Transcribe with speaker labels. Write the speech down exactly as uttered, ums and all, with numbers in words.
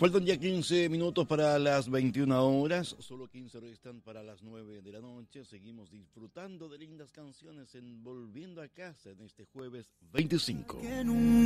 Speaker 1: Faltan ya quince minutos para las veintiuna horas, solo quince restan para las nueve de la noche. Seguimos disfrutando de lindas canciones en Volviendo a Casa en este jueves veinticinco.